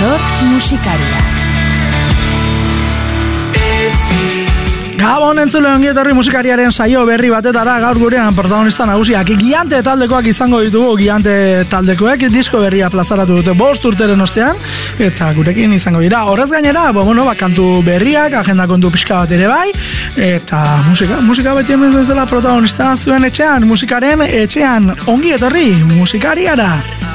dator musikaria. Gabon entzule ongi etorri musikariaren saio berri batetara. Gaur gurean protagonista nagusiak Giante taldekoak izango ditugu. Giante taldekoek disko berria plazaratu dute 5 urteren ostean, eta gurekin izango dira. Horrez gainera, kantu berriak, agenda kontu pixka bat ere bai, eta musika beti hemen bezala protagonista zuen etxean, musikaren etxean. Ongi etorri musikariara.